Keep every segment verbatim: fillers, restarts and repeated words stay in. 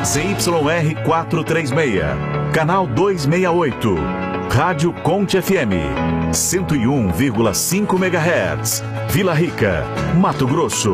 C Y R quatrocentos e trinta e seis, canal duzentos e sessenta e oito, Rádio Conte F M, cento e um vírgula cinco megahertz, Vila Rica, Mato Grosso.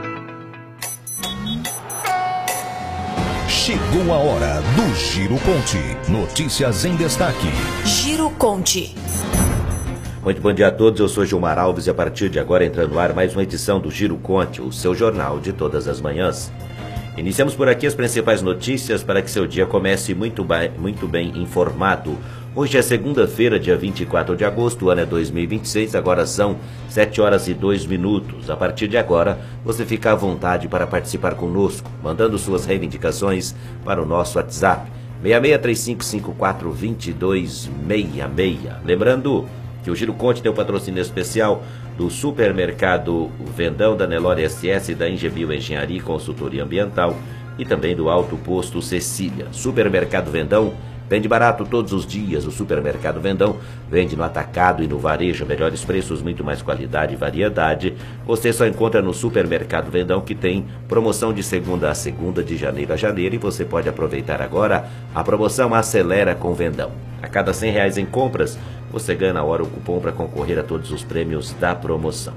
Chegou a hora do Giro Conte. Notícias em destaque. Giro Conte. Muito bom dia a todos, eu sou Gilmar Alves e a partir de agora entra no ar mais uma edição do Giro Conte, o seu jornal de todas as manhãs. Iniciamos por aqui as principais notícias para que seu dia comece muito, muito bem informado. Hoje é segunda-feira, dia vinte e quatro de agosto, o ano é dois mil e vinte e seis, agora são sete horas e dois minutos. A partir de agora, você fica à vontade para participar conosco, mandando suas reivindicações para o nosso WhatsApp, seis seis três cinco cinco quatro dois dois seis seis. Lembrando que o Giro Conte tem o patrocínio especial do Supermercado Vendão, da Nelore S S, da Engebio Engenharia e Consultoria Ambiental e também do Alto Posto Cecília. Supermercado Vendão vende barato todos os dias. O Supermercado Vendão vende no atacado e no varejo, melhores preços, muito mais qualidade e variedade. Você só encontra no Supermercado Vendão, que tem promoção de segunda a segunda, de janeiro a janeiro, e você pode aproveitar agora a promoção Acelera com Vendão. A cada cem reais em compras, você ganha na hora o cupom para concorrer a todos os prêmios da promoção.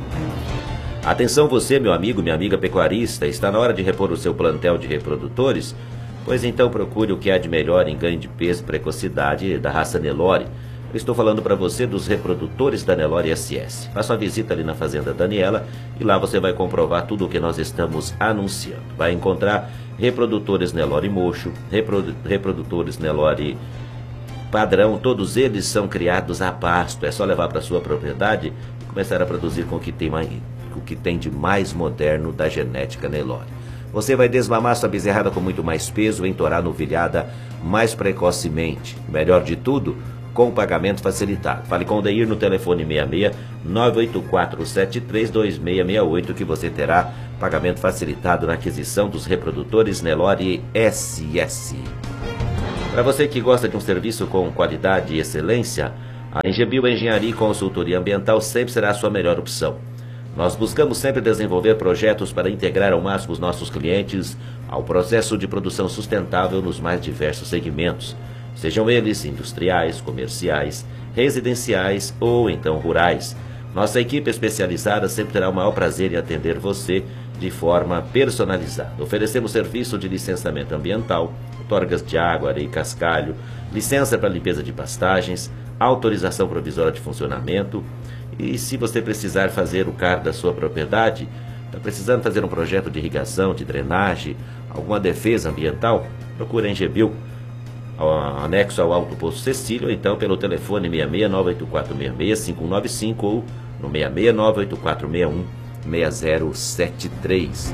Atenção você, meu amigo, minha amiga pecuarista, está na hora de repor o seu plantel de reprodutores? Pois então procure o que há de melhor em ganho de peso e precocidade da raça Nelore. Eu estou falando para você dos reprodutores da Nelore S S. Faça uma visita ali na Fazenda Daniela e lá você vai comprovar tudo o que nós estamos anunciando. Vai encontrar reprodutores Nelore Mocho, reprodu reprodutores Nelore Padrão, todos eles são criados a pasto. É só levar para sua propriedade e começar a produzir com o que tem, mais, o que tem de mais moderno da genética Nelore. Você vai desmamar sua bezerrada com muito mais peso, entorar novilhada mais precocemente. Melhor de tudo, com pagamento facilitado. Fale com o Deir no telefone seis seis nove oito quatro sete três dois seis seis oito que você terá pagamento facilitado na aquisição dos reprodutores Nelore S S. Para você que gosta de um serviço com qualidade e excelência, a Engebio Engenharia e Consultoria Ambiental sempre será a sua melhor opção. Nós buscamos sempre desenvolver projetos para integrar ao máximo os nossos clientes ao processo de produção sustentável nos mais diversos segmentos, sejam eles industriais, comerciais, residenciais ou então rurais. Nossa equipe especializada sempre terá o maior prazer em atender você de forma personalizada. Oferecemos serviço de licenciamento ambiental, outorgas de água, areia e cascalho, licença para limpeza de pastagens, autorização provisória de funcionamento. E se você precisar fazer o C A R da sua propriedade, está precisando fazer um projeto de irrigação, de drenagem, alguma defesa ambiental, procure a Engebio, anexo ao Alto Posto Cecília, ou então pelo telefone seis seis nove oito quatro seis seis cinco um nove cinco ou no seis seis nove oito quatro seis um seis zero sete três.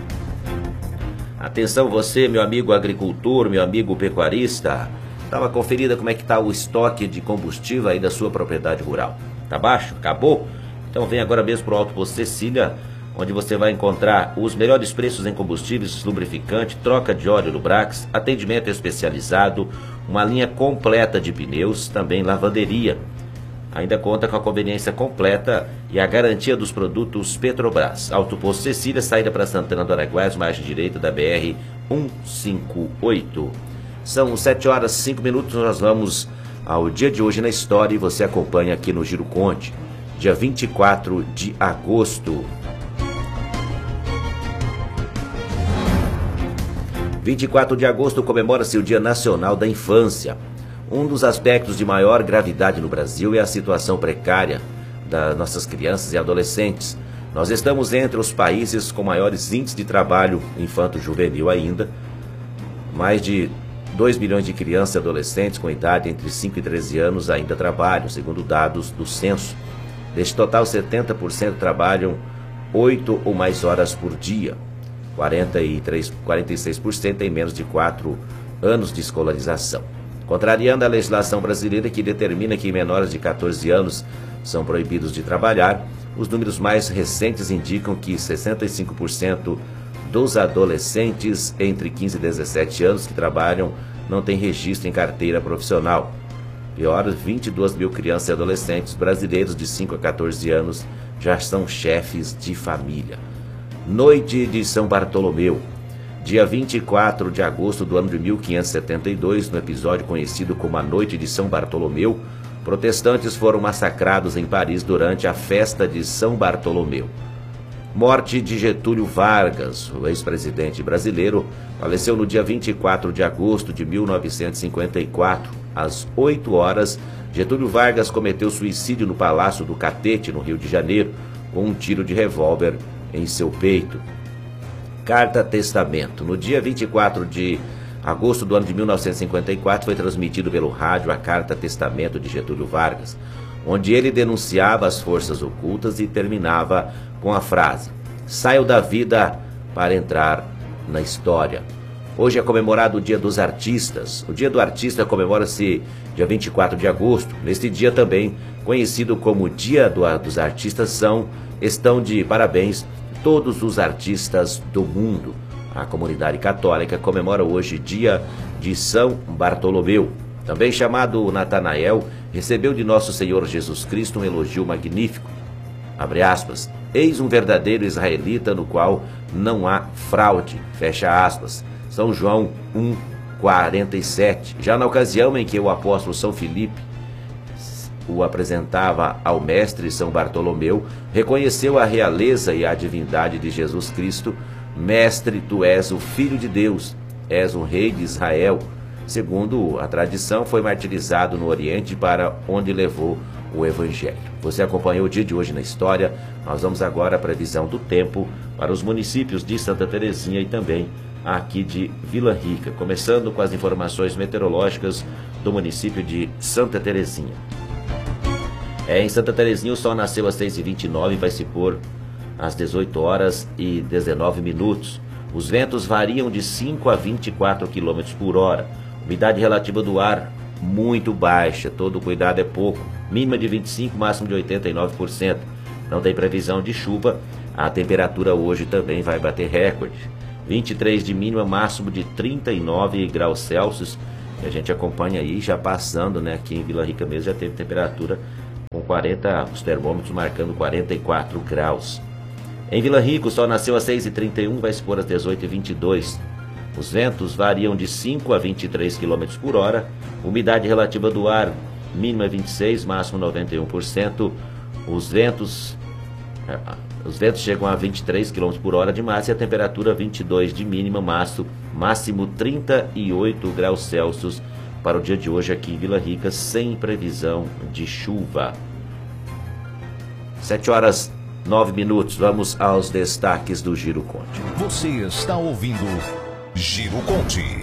Atenção você, meu amigo agricultor, meu amigo pecuarista, dá uma conferida como é que está o estoque de combustível aí da sua propriedade rural. Tá baixo? Acabou? Então vem agora mesmo para o Alto Posto Cecília, onde você vai encontrar os melhores preços em combustíveis, lubrificante, troca de óleo Lubrax, atendimento especializado, uma linha completa de pneus, também lavanderia. Ainda conta com a conveniência completa e a garantia dos produtos Petrobras. Alto Posto Cecília, saída para Santana do Araguaia, margem direita da B R cento e cinquenta e oito. São sete horas e cinco minutos, nós vamos ao dia de hoje na história e você acompanha aqui no Giro Conte, dia vinte e quatro de agosto. vinte e quatro de agosto comemora-se o Dia Nacional da Infância. Um dos aspectos de maior gravidade no Brasil é a situação precária das nossas crianças e adolescentes. Nós estamos entre os países com maiores índices de trabalho infanto-juvenil ainda. Mais de dois milhões de crianças e adolescentes com idade entre cinco e treze anos ainda trabalham, segundo dados do censo. Deste total, setenta por cento trabalham oito ou mais horas por dia. quarenta e três, quarenta e seis por cento têm menos de quatro anos de escolarização. Contrariando a legislação brasileira que determina que menores de quatorze anos são proibidos de trabalhar, os números mais recentes indicam que sessenta e cinco por cento dos adolescentes entre quinze e dezessete anos que trabalham não têm registro em carteira profissional. Pior, vinte e duas mil crianças e adolescentes brasileiros de cinco a quatorze anos já são chefes de família. Noite de São Bartolomeu. Dia vinte e quatro de agosto do ano de mil quinhentos e setenta e dois, no episódio conhecido como a Noite de São Bartolomeu, protestantes foram massacrados em Paris durante a festa de São Bartolomeu. Morte de Getúlio Vargas, o ex-presidente brasileiro, faleceu no dia vinte e quatro de agosto de mil novecentos e cinquenta e quatro. Às oito horas, Getúlio Vargas cometeu suicídio no Palácio do Catete, no Rio de Janeiro, com um tiro de revólver em seu peito. Carta Testamento. No dia vinte e quatro de agosto do ano de mil novecentos e cinquenta e quatro, foi transmitido pelo rádio a Carta Testamento de Getúlio Vargas, onde ele denunciava as forças ocultas e terminava com a frase: saio da vida para entrar na história. Hoje é comemorado o Dia dos Artistas. O Dia do Artista comemora-se dia vinte e quatro de agosto. Neste dia também, conhecido como Dia do, dos Artistas, são, estão de parabéns todos os artistas do mundo. A comunidade católica comemora hoje Dia de São Bartolomeu. Também chamado Natanael, recebeu de nosso Senhor Jesus Cristo um elogio magnífico. Abre aspas. Eis um verdadeiro israelita no qual não há fraude. Fecha aspas. São João um, quarenta e sete. Já na ocasião em que o apóstolo São Filipe o apresentava ao mestre São Bartolomeu, reconheceu a realeza e a divindade de Jesus Cristo. Mestre, tu és o Filho de Deus, és um rei de Israel. Segundo a tradição, foi martirizado no Oriente, para onde levou o Evangelho. Você acompanhou o dia de hoje na história. Nós vamos agora à previsão do tempo para os municípios de Santa Terezinha e também aqui de Vila Rica, começando com as informações meteorológicas do município de Santa Terezinha. É, em Santa Terezinha o sol nasceu às seis e vinte e nove e vai se pôr às dezoito horas e dezenove minutos. Os ventos variam de cinco a vinte e quatro quilômetros por hora. Umidade relativa do ar muito baixa, todo cuidado é pouco. Mínima de vinte e cinco, máximo de oitenta e nove por cento. Não tem previsão de chuva. A temperatura hoje também vai bater recorde. vinte e três de mínima, máximo de trinta e nove graus Celsius. E a gente acompanha aí, já passando, né? Aqui em Vila Rica mesmo já teve temperatura com quarenta, os termômetros marcando quarenta e quatro graus. Em Vila Rica, o sol nasceu às seis e trinta e um, vai se pôr às dezoito e vinte e dois. Os ventos variam de cinco a vinte e três quilômetros por hora. Umidade relativa do ar, mínima vinte e seis, máximo noventa e um por cento. Os ventos, os ventos chegam a vinte e três quilômetros por hora de máxima e a temperatura vinte e dois de mínima, máximo, máximo trinta e oito graus Celsius para o dia de hoje aqui em Vila Rica, sem previsão de chuva. sete horas nove minutos. Vamos aos destaques do Giro Conte. Você está ouvindo Giro Conte.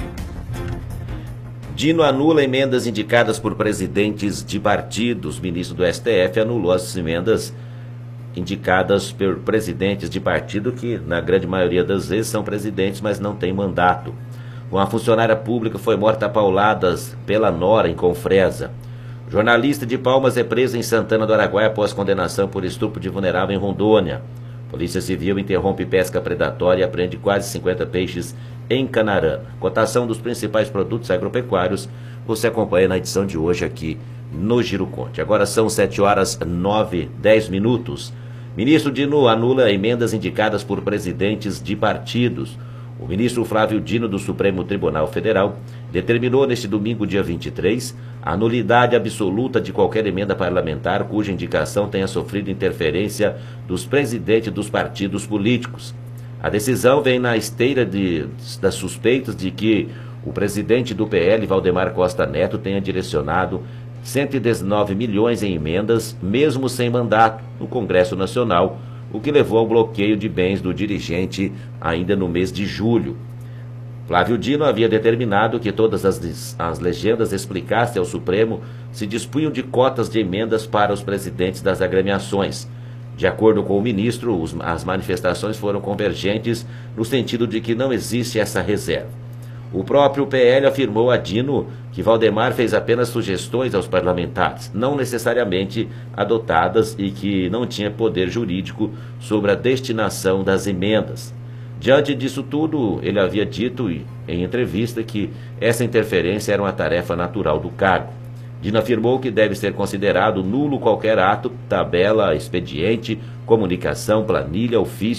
Dino anula emendas indicadas por presidentes de partidos. O ministro do S T F anulou as emendas indicadas por presidentes de partido que, na grande maioria das vezes, são presidentes, mas não têm mandato. Uma funcionária pública foi morta a pauladas pela nora em Confresa. Jornalista de Palmas é preso em Santana do Araguaia após condenação por estupro de vulnerável em Rondônia. Polícia Civil interrompe pesca predatória e apreende quase cinquenta peixes em Canarana. Cotação dos principais produtos agropecuários você acompanha na edição de hoje aqui no Giro Conte. Agora são sete horas nove, dez minutos. Ministro Dino anula emendas indicadas por presidentes de partidos. O ministro Flávio Dino, do Supremo Tribunal Federal, determinou neste domingo, dia vinte e três, a nulidade absoluta de qualquer emenda parlamentar cuja indicação tenha sofrido interferência dos presidentes dos partidos políticos. A decisão vem na esteira de, das suspeitas de que o presidente do P L, Valdemar Costa Neto, tenha direcionado cento e dezenove milhões em emendas, mesmo sem mandato, no Congresso Nacional, o que levou ao bloqueio de bens do dirigente ainda no mês de julho. Flávio Dino havia determinado que todas as, as legendas explicassem ao Supremo se dispunham de cotas de emendas para os presidentes das agremiações. De acordo com o ministro, os, as manifestações foram convergentes no sentido de que não existe essa reserva. O próprio P L afirmou a Dino que Valdemar fez apenas sugestões aos parlamentares, não necessariamente adotadas, e que não tinha poder jurídico sobre a destinação das emendas. Diante disso tudo, ele havia dito em entrevista que essa interferência era uma tarefa natural do cargo. Dino afirmou que deve ser considerado nulo qualquer ato, tabela, expediente, comunicação, planilha, ofício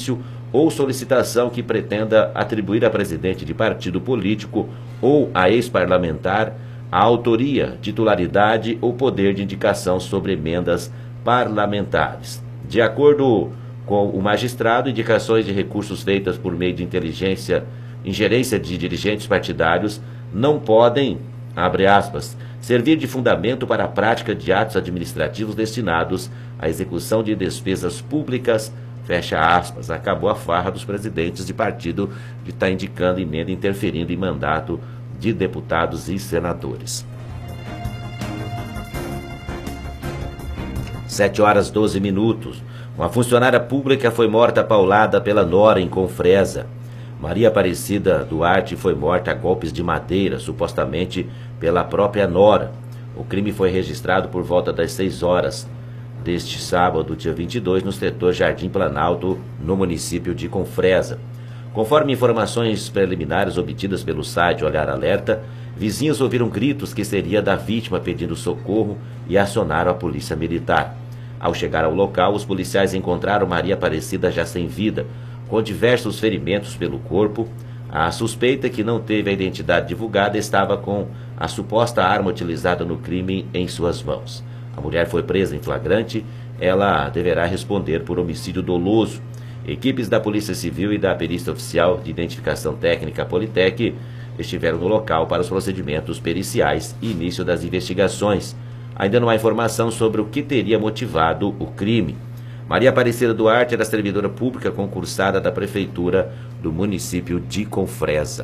ou solicitação que pretenda atribuir a presidente de partido político ou a ex-parlamentar a autoria, titularidade ou poder de indicação sobre emendas parlamentares. De acordo com o magistrado, indicações de recursos feitas por meio de inteligência, ingerência de dirigentes partidários não podem, abre aspas, servir de fundamento para a prática de atos administrativos destinados à execução de despesas públicas, fecha aspas. Acabou a farra dos presidentes de partido de estar indicando emenda, interferindo em mandato de deputados e senadores. sete horas e doze minutos. Uma funcionária pública foi morta paulada pela nora em Confresa. Maria Aparecida Duarte foi morta a golpes de madeira, supostamente pela própria nora. O crime foi registrado por volta das seis horas deste sábado, dia vinte e dois, no setor Jardim Planalto, no município de Confresa. Conforme informações preliminares obtidas pelo site Olhar Alerta, vizinhos ouviram gritos que seria da vítima pedindo socorro e acionaram a polícia militar. Ao chegar ao local, os policiais encontraram Maria Aparecida já sem vida, com diversos ferimentos pelo corpo. A suspeita, que não teve a identidade divulgada, estava com a suposta arma utilizada no crime em suas mãos. A mulher foi presa em flagrante. Ela deverá responder por homicídio doloso. Equipes da Polícia Civil e da Perícia Oficial de Identificação Técnica Politec estiveram no local para os procedimentos periciais e início das investigações. Ainda não há informação sobre o que teria motivado o crime. Maria Aparecida Duarte era servidora pública concursada da Prefeitura do município de Confresa.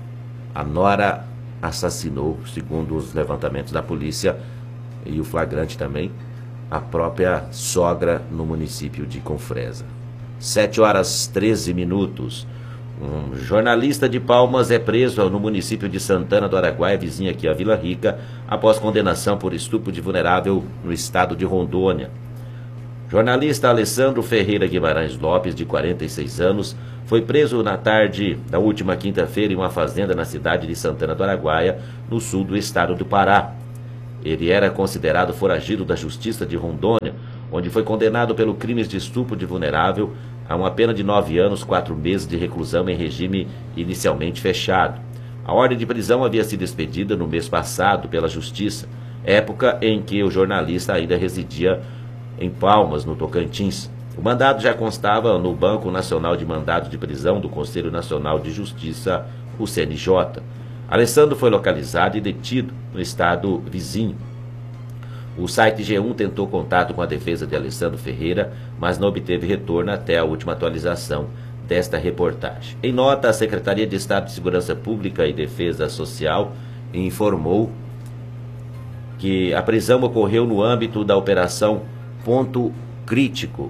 A nora assassinou, segundo os levantamentos da polícia e o flagrante também, a própria sogra no município de Confresa. sete horas e treze minutos. Um jornalista de Palmas é preso no município de Santana do Araguaia, vizinha aqui a Vila Rica, após condenação por estupro de vulnerável no estado de Rondônia. Jornalista Alessandro Ferreira Guimarães Lopes, de quarenta e seis anos, foi preso na tarde da última quinta-feira em uma fazenda na cidade de Santana do Araguaia, no sul do estado do Pará. Ele era considerado foragido da Justiça de Rondônia, onde foi condenado pelo crime de estupro de vulnerável a uma pena de nove anos, quatro meses de reclusão em regime inicialmente fechado. A ordem de prisão havia sido expedida no mês passado pela Justiça, época em que o jornalista ainda residia em Palmas, no Tocantins. O mandado já constava no Banco Nacional de Mandados de Prisão do Conselho Nacional de Justiça, o C N J. Alessandro foi localizado e detido no estado vizinho. O site G um tentou contato com a defesa de Alessandro Ferreira, mas não obteve retorno até a última atualização desta reportagem. Em nota, a Secretaria de Estado de Segurança Pública e Defesa Social informou que a prisão ocorreu no âmbito da Operação Ponto Crítico.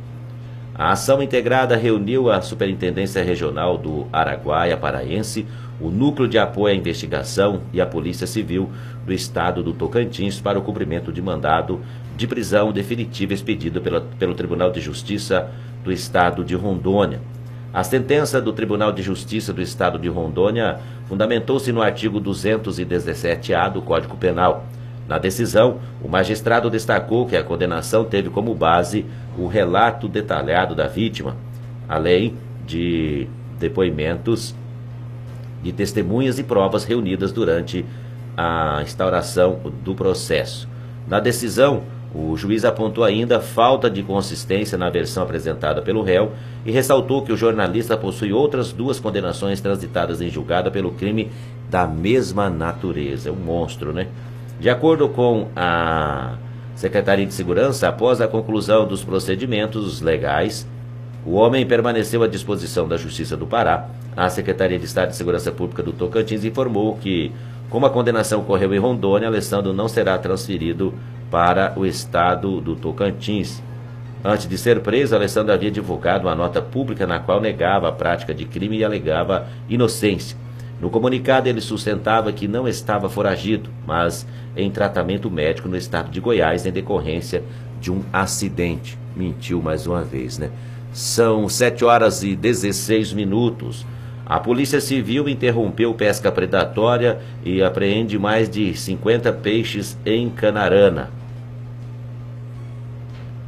A ação integrada reuniu a Superintendência Regional do Araguaia Paraense, o Núcleo de Apoio à Investigação e a Polícia Civil do Estado do Tocantins para o cumprimento de mandado de prisão definitiva expedido pela, pelo Tribunal de Justiça do Estado de Rondônia. A sentença do Tribunal de Justiça do Estado de Rondônia fundamentou-se no artigo duzentos e dezessete A do Código Penal. Na decisão, o magistrado destacou que a condenação teve como base o relato detalhado da vítima, além de depoimentos de testemunhas e provas reunidas durante a instauração do processo. Na decisão, o juiz apontou ainda falta de consistência na versão apresentada pelo réu e ressaltou que o jornalista possui outras duas condenações transitadas em julgado pelo crime da mesma natureza. É um monstro, né? De acordo com a Secretaria de Segurança, após a conclusão dos procedimentos legais, o homem permaneceu à disposição da Justiça do Pará. A Secretaria de Estado de Segurança Pública do Tocantins informou que, como a condenação ocorreu em Rondônia, Alessandro não será transferido para o estado do Tocantins. Antes de ser preso, Alessandro havia divulgado uma nota pública na qual negava a prática de crime e alegava inocência. No comunicado, ele sustentava que não estava foragido, mas em tratamento médico no estado de Goiás em decorrência de um acidente. Mentiu mais uma vez, né? São sete horas e dezesseis minutos. A Polícia Civil interrompeu pesca predatória e apreende mais de cinquenta peixes em Canarana.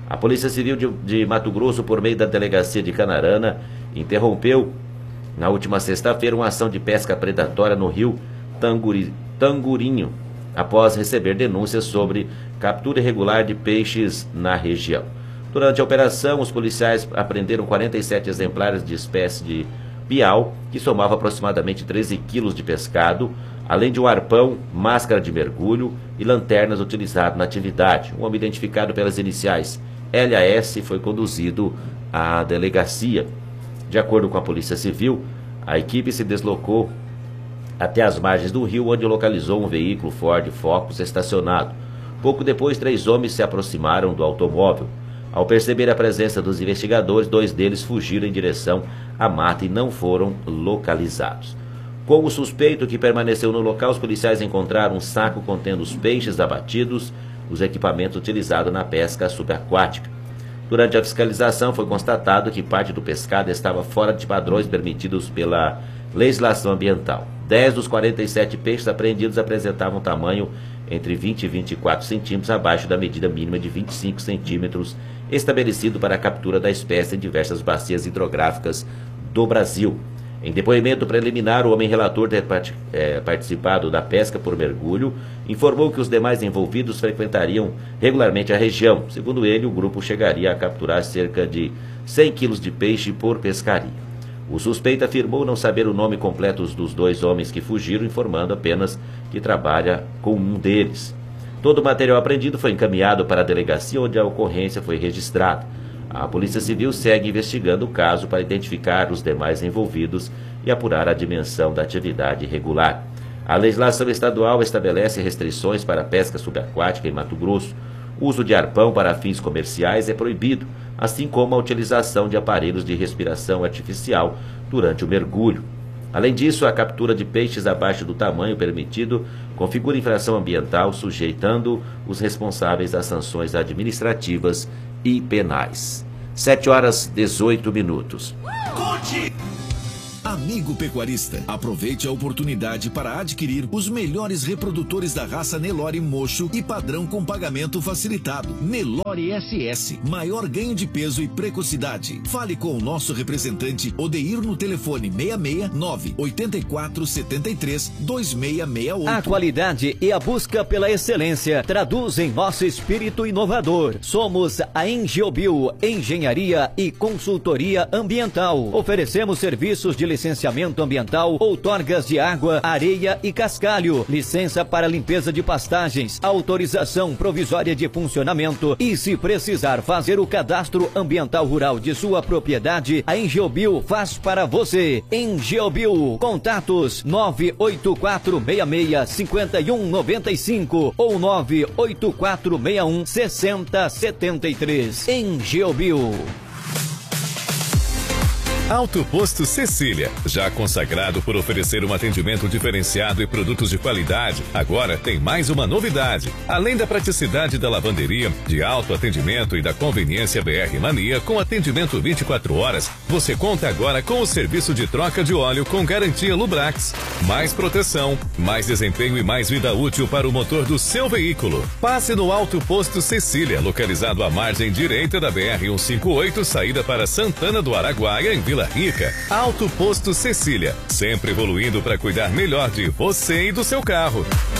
A Polícia Civil de, de Mato Grosso, por meio da Delegacia de Canarana, interrompeu na última sexta-feira uma ação de pesca predatória no rio Tanguri, Tangurinho, após receber denúncias sobre captura irregular de peixes na região. Durante a operação, os policiais apreenderam quarenta e sete exemplares de espécie de piau, que somava aproximadamente treze quilos de pescado, além de um arpão, máscara de mergulho e lanternas utilizadas na atividade. Um homem identificado pelas iniciais L A S foi conduzido à delegacia. De acordo com a Polícia Civil, a equipe se deslocou até as margens do rio, onde localizou um veículo Ford Focus estacionado. Pouco depois, três homens se aproximaram do automóvel. Ao perceber a presença dos investigadores, dois deles fugiram em direção à mata e não foram localizados. Com o suspeito que permaneceu no local, os policiais encontraram um saco contendo os peixes abatidos, os equipamentos utilizados na pesca subaquática. Durante a fiscalização, foi constatado que parte do pescado estava fora de padrões permitidos pela legislação ambiental. dez dos quarenta e sete peixes apreendidos apresentavam tamanho entre vinte e vinte e quatro centímetros abaixo da medida mínima de vinte e cinco centímetros estabelecido para a captura da espécie em diversas bacias hidrográficas do Brasil. Em depoimento preliminar, o homem relator ter part é, participado da pesca por mergulho informou que os demais envolvidos frequentariam regularmente a região. Segundo ele, o grupo chegaria a capturar cerca de cem quilos de peixe por pescaria. O suspeito afirmou não saber o nome completo dos dois homens que fugiram, informando apenas que trabalha com um deles. Todo o material apreendido foi encaminhado para a delegacia, onde a ocorrência foi registrada. A Polícia Civil segue investigando o caso para identificar os demais envolvidos e apurar a dimensão da atividade irregular. A legislação estadual estabelece restrições para a pesca subaquática em Mato Grosso. O uso de arpão para fins comerciais é proibido, assim como a utilização de aparelhos de respiração artificial durante o mergulho. Além disso, a captura de peixes abaixo do tamanho permitido configura infração ambiental, sujeitando os responsáveis a sanções administrativas e penais. sete horas e dezoito minutos. Amigo pecuarista, aproveite a oportunidade para adquirir os melhores reprodutores da raça Nelore Mocho e padrão com pagamento facilitado. Nelore S S, maior ganho de peso e precocidade. Fale com o nosso representante Odeir no telefone seis seis nove oito quatro sete três dois seis seis oito. A qualidade e a busca pela excelência traduzem nosso espírito inovador. Somos a Engeobio, Engenharia e Consultoria Ambiental. Oferecemos serviços de licenciamento ambiental, outorgas de água, areia e cascalho, licença para limpeza de pastagens, autorização provisória de funcionamento e, se precisar fazer o cadastro ambiental rural de sua propriedade, a Engeobio faz para você. Engeobio, contatos nove oito quatro seis seis cinco um nove cinco ou nove oito quatro seis um seis zero sete três. Engeobio. Auto Posto Cecília, já consagrado por oferecer um atendimento diferenciado e produtos de qualidade, agora tem mais uma novidade. Além da praticidade da lavanderia, de alto atendimento e da conveniência B R Mania com atendimento vinte e quatro horas, você conta agora com o serviço de troca de óleo com garantia Lubrax. Mais proteção, mais desempenho e mais vida útil para o motor do seu veículo. Passe no Auto Posto Cecília, localizado à margem direita da B R cento e cinquenta e oito, saída para Santana do Araguaia, em Vila Rica. Auto Posto Cecília, sempre evoluindo para cuidar melhor de você e do seu carro.